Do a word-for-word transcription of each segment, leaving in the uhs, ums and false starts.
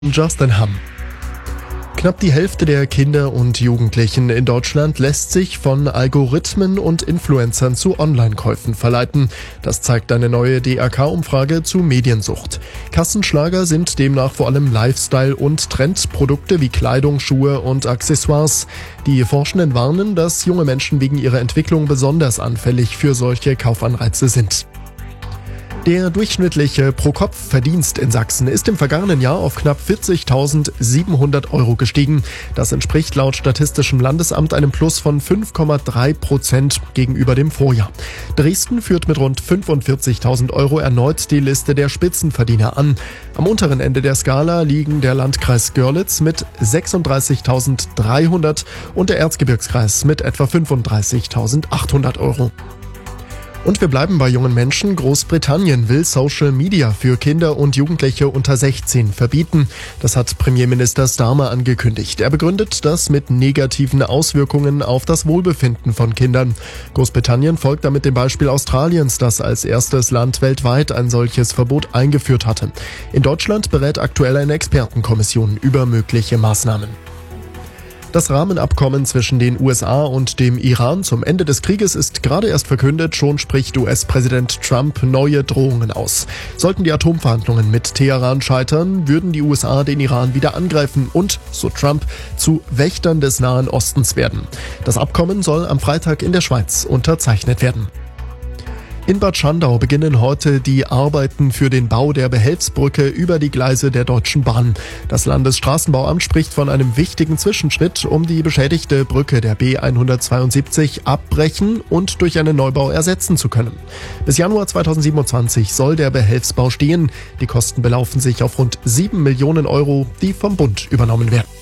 Justin Hamm. Knapp die Hälfte der Kinder und Jugendlichen in Deutschland lässt sich von Algorithmen und Influencern zu Online-Käufen verleiten. Das zeigt eine neue D R K-Umfrage zu Mediensucht. Kassenschlager sind demnach vor allem Lifestyle- und Trendprodukte wie Kleidung, Schuhe und Accessoires. Die Forschenden warnen, dass junge Menschen wegen ihrer Entwicklung besonders anfällig für solche Kaufanreize sind. Der durchschnittliche Pro-Kopf-Verdienst in Sachsen ist im vergangenen Jahr auf knapp vierzigtausendsiebenhundert Euro gestiegen. Das entspricht laut Statistischem Landesamt einem Plus von fünf Komma drei Prozent gegenüber dem Vorjahr. Dresden führt mit rund fünfundvierzigtausend Euro erneut die Liste der Spitzenverdiener an. Am unteren Ende der Skala liegen der Landkreis Görlitz mit sechsunddreißigtausenddreihundert und der Erzgebirgskreis mit etwa fünfunddreißigtausendachthundert Euro. Und wir bleiben bei jungen Menschen. Großbritannien will Social Media für Kinder und Jugendliche unter sechzehn verbieten. Das hat Premierminister Starmer angekündigt. Er begründet das mit negativen Auswirkungen auf das Wohlbefinden von Kindern. Großbritannien folgt damit dem Beispiel Australiens, das als erstes Land weltweit ein solches Verbot eingeführt hatte. In Deutschland berät aktuell eine Expertenkommission über mögliche Maßnahmen. Das Rahmenabkommen zwischen den U S A und dem Iran zum Ende des Krieges ist gerade erst verkündet, schon spricht U S-Präsident Trump neue Drohungen aus. Sollten die Atomverhandlungen mit Teheran scheitern, würden die U S A den Iran wieder angreifen und, so Trump, zu Wächtern des Nahen Ostens werden. Das Abkommen soll am Freitag in der Schweiz unterzeichnet werden. In Bad Schandau beginnen heute die Arbeiten für den Bau der Behelfsbrücke über die Gleise der Deutschen Bahn. Das Landesstraßenbauamt spricht von einem wichtigen Zwischenschritt, um die beschädigte Brücke der B hundertzweiundsiebzig abbrechen und durch einen Neubau ersetzen zu können. Bis Januar zweitausendsiebenundzwanzig soll der Behelfsbau stehen. Die Kosten belaufen sich auf rund sieben Millionen Euro, die vom Bund übernommen werden.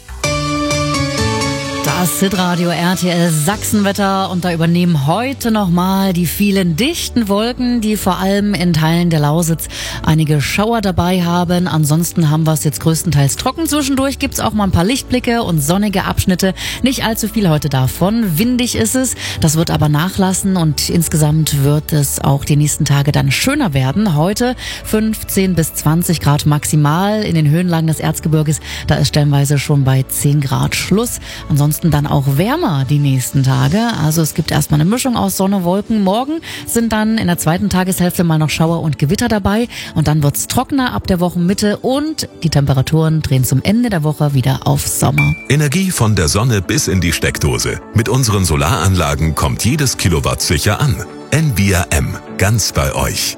Das Hitradio R T L Sachsenwetter und da übernehmen heute nochmal die vielen dichten Wolken, die vor allem in Teilen der Lausitz einige Schauer dabei haben. Ansonsten haben wir es jetzt größtenteils trocken. Zwischendurch gibt's auch mal ein paar Lichtblicke und sonnige Abschnitte. Nicht allzu viel heute davon. Windig ist es, das wird aber nachlassen und insgesamt wird es auch die nächsten Tage dann schöner werden. Heute fünfzehn bis zwanzig Grad maximal in den Höhenlagen des Erzgebirges. Da ist stellenweise schon bei zehn Grad Schluss. Ansonsten dann auch wärmer die nächsten Tage. Also es gibt erstmal eine Mischung aus Sonne, Wolken. Morgen sind dann in der zweiten Tageshälfte mal noch Schauer und Gewitter dabei. Und dann wird's trockener ab der Wochenmitte und die Temperaturen drehen zum Ende der Woche wieder auf Sommer. Energie von der Sonne bis in die Steckdose. Mit unseren Solaranlagen kommt jedes Kilowatt sicher an. N V R M, ganz bei euch.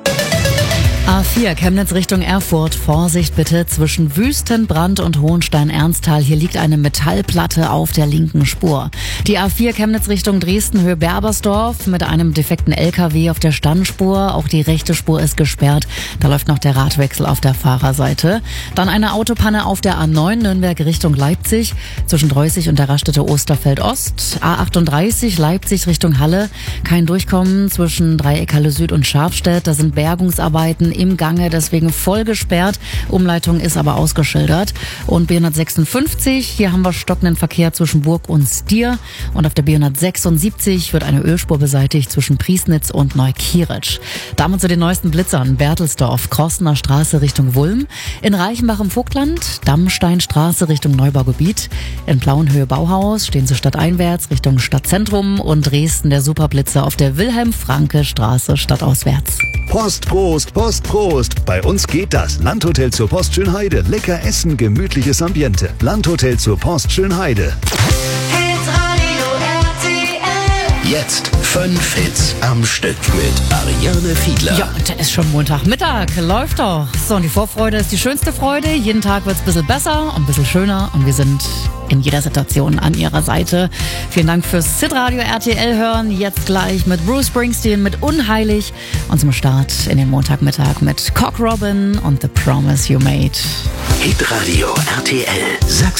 A vier Chemnitz Richtung Erfurt. Vorsicht bitte zwischen Wüstenbrand und Hohenstein-Ernsthal. Hier liegt eine Metallplatte auf der linken Spur. Die A vier Chemnitz Richtung Dresden Höhe Berbersdorf mit einem defekten L K W auf der Standspur. Auch die rechte Spur ist gesperrt. Da läuft noch der Radwechsel auf der Fahrerseite. Dann eine Autopanne auf der A neun Nürnberg Richtung Leipzig zwischen Dreußig und der Raststätte Osterfeld Ost. A achtunddreißig Leipzig Richtung Halle. Kein Durchkommen zwischen Dreieckhalle Süd und Scharfstedt. Da sind Bergungsarbeiten im Gange, deswegen voll gesperrt. Umleitung ist aber ausgeschildert. Und B hundertsechsundfünfzig, hier haben wir stockenden Verkehr zwischen Burg und Stier. Und auf der B hundertsechsundsiebzig wird eine Ölspur beseitigt zwischen Priesnitz und Neukirch. Damit zu den neuesten Blitzern. Bertelsdorf, Krossener Straße Richtung Wulm. In Reichenbach im Vogtland, Dammsteinstraße Richtung Neubaugebiet. In Plauenhöhe Bauhaus stehen sie stadteinwärts Richtung Stadtzentrum. Und Dresden der Superblitzer auf der Wilhelm-Franke-Straße stadtauswärts. Post, Prost, Post, Prost. Bei uns geht das. Landhotel zur Post Schönheide. Lecker essen, gemütliches Ambiente. Landhotel zur Post Schönheide. Hitradio R T L. Jetzt fünf Hits am Stück mit Ariane Fiedler. Ja, und ist schon Montagmittag. Läuft doch. So, und die Vorfreude ist die schönste Freude. Jeden Tag wird's ein bisschen besser und ein bisschen schöner. Und wir sind in jeder Situation an ihrer Seite. Vielen Dank fürs Hitradio R T L hören. Jetzt gleich mit Bruce Springsteen, mit Unheilig. Und zum Start in den Montagmittag mit Cock Robin und The Promise You Made. Hitradio R T L Sachsen.